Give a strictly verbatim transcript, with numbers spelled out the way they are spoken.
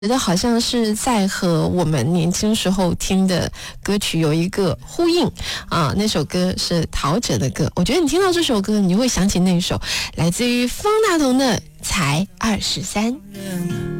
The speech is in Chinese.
觉得好像是在和我们年轻时候听的歌曲有一个呼应啊。那首歌是陶喆的歌，我觉得你听到这首歌，你会想起那首来自于方大同的《才二十三》。